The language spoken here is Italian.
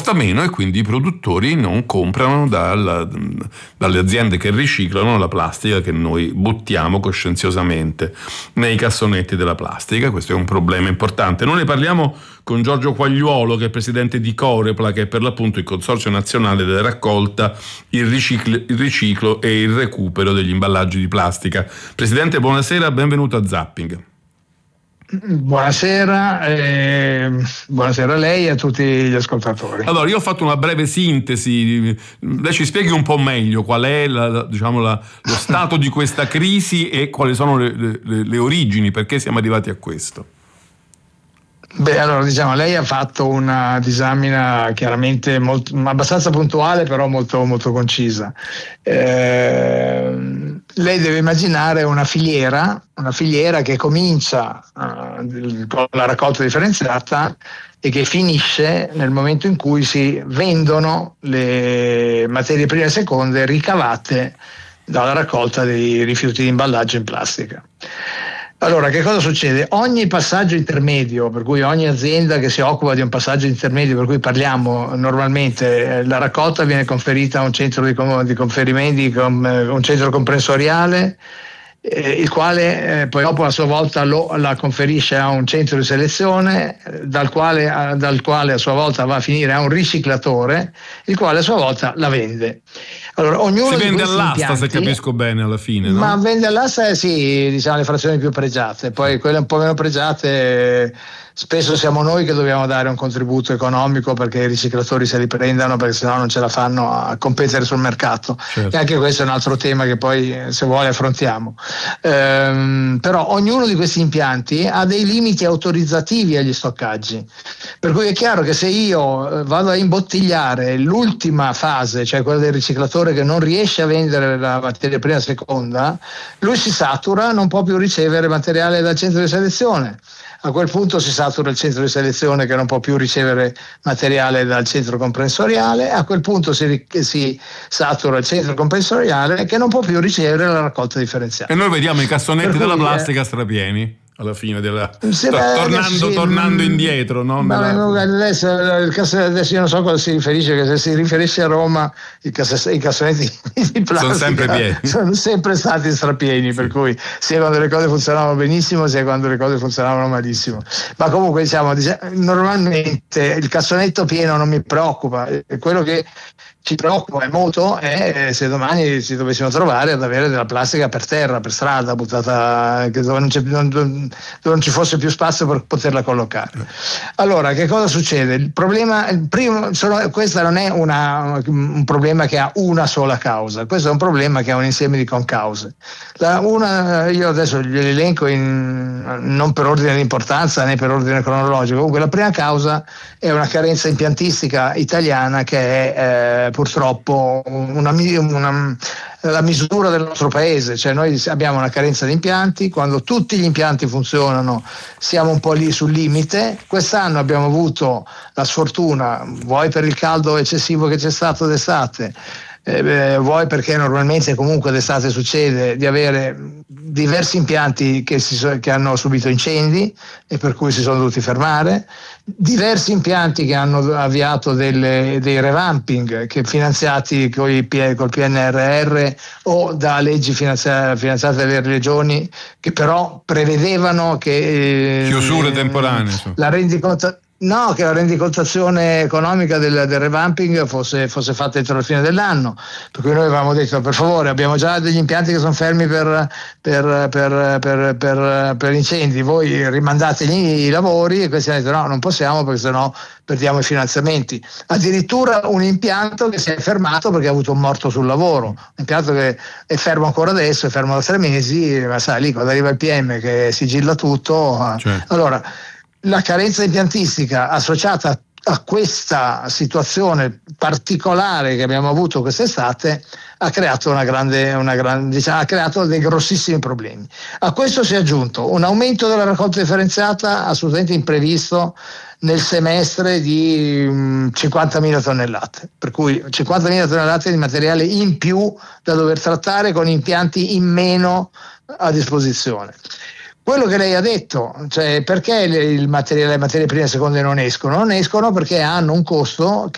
costa meno e quindi i produttori non comprano dalle aziende che riciclano la plastica che noi buttiamo coscienziosamente nei cassonetti della plastica. Questo è un problema importante. Noi ne parliamo con Giorgio Quagliuolo, che è presidente di Corepla, che è per l'appunto il Consorzio Nazionale della Raccolta, il riciclo e il recupero degli imballaggi di plastica. Presidente, buonasera, benvenuto a Zapping. Buonasera a lei e a tutti gli ascoltatori. Allora, io ho fatto una breve sintesi, lei ci spieghi un po' meglio qual è lo stato di questa crisi e quali sono le origini, perché siamo arrivati a questo. Allora, lei ha fatto una disamina chiaramente abbastanza puntuale, però molto, molto concisa. Lei deve immaginare una filiera che comincia con la raccolta differenziata e che finisce nel momento in cui si vendono le materie prime e seconde ricavate dalla raccolta dei rifiuti di imballaggio in plastica. Allora, che cosa succede? Ogni passaggio intermedio, per cui ogni azienda che si occupa di un passaggio intermedio, per cui parliamo normalmente, la raccolta viene conferita a un centro di conferimenti, un centro comprensoriale, il quale poi dopo a sua volta la conferisce a un centro di selezione, dal quale a sua volta va a finire a un riciclatore, il quale a sua volta la vende. Allora, ognuno si vende all'asta, se capisco bene, alla fine, no? Ma vende all'asta, sì, le frazioni più pregiate, poi quelle un po' meno pregiate spesso siamo noi che dobbiamo dare un contributo economico perché i riciclatori se li prendano, perché sennò non ce la fanno a competere sul mercato. Certo. E anche questo è un altro tema che poi, se vuole, affrontiamo. Però ognuno di questi impianti ha dei limiti autorizzativi agli stoccaggi, per cui è chiaro che se io vado a imbottigliare l'ultima fase, cioè quella del riciclatore che non riesce a vendere la materia prima seconda, lui si satura, non può più ricevere materiale dal centro di selezione. A quel punto si satura il centro di selezione che non può più ricevere materiale dal centro comprensoriale, a quel punto si satura il centro comprensoriale che non può più ricevere la raccolta differenziata. E noi vediamo i cassonetti della plastica strapieni alla fine tornando indietro, no? Adesso io non so cosa si riferisce, che se si riferisce a Roma i cassonetti di plastica sono sempre stati strapieni, per cui sia quando le cose funzionavano benissimo sia quando le cose funzionavano malissimo. Ma comunque normalmente il cassonetto pieno non mi preoccupa, quello che ci preoccupa molto è se domani ci dovessimo trovare ad avere della plastica per terra, per strada, buttata dove non ci fosse più spazio per poterla collocare. Allora, che cosa succede? Il problema, questo non è un problema che ha una sola causa, questo è un problema che ha un insieme di concause. Io adesso glieli elenco non per ordine di importanza né per ordine cronologico. Comunque la prima causa è una carenza impiantistica italiana che è purtroppo la misura del nostro paese, cioè noi abbiamo una carenza di impianti. Quando tutti gli impianti funzionano siamo un po' lì sul limite. Quest'anno abbiamo avuto la sfortuna, vuoi per il caldo eccessivo che c'è stato d'estate, vuoi perché normalmente comunque d'estate succede, di avere diversi impianti che hanno subito incendi e per cui si sono dovuti fermare, diversi impianti che hanno avviato dei revamping che finanziati col PNRR o da leggi finanziate dalle regioni, che però prevedevano che chiusure temporanee, che la rendicontazione economica del revamping fosse fatta entro la fine dell'anno, per cui noi avevamo detto: per favore, abbiamo già degli impianti che sono fermi per incendi, voi rimandategli i lavori, e questi hanno detto no, non possiamo perché sennò perdiamo i finanziamenti. Addirittura un impianto che si è fermato perché ha avuto un morto sul lavoro, un impianto che è fermo ancora adesso, è fermo da 3 mesi, ma sai, lì quando arriva il PM che sigilla tutto, certo. Allora, la carenza impiantistica associata a questa situazione particolare che abbiamo avuto quest'estate ha creato ha creato dei grossissimi problemi. A questo si è aggiunto un aumento della raccolta differenziata assolutamente imprevisto nel semestre di 50.000 tonnellate, per cui 50.000 tonnellate di materiale in più da dover trattare con impianti in meno a disposizione. Quello che lei ha detto, cioè perché le materie prime e seconde non escono? Non escono perché hanno un costo